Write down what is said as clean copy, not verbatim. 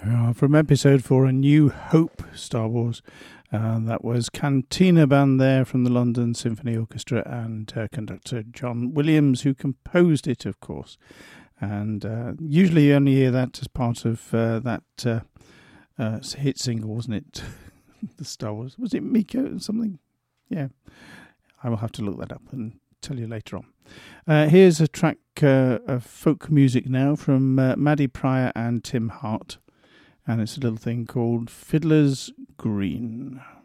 From episode 4, A New Hope, Star Wars. That was Cantina Band there from the London Symphony Orchestra and conductor John Williams, who composed it, of course. And usually you only hear that as part of that hit single, wasn't it? The Star Wars. Was it Miko or something? Yeah. I will have to look that up and tell you later on. Here's a track of folk music now from Maddie Pryor and Tim Hart. And it's a little thing called Fiddler's Green.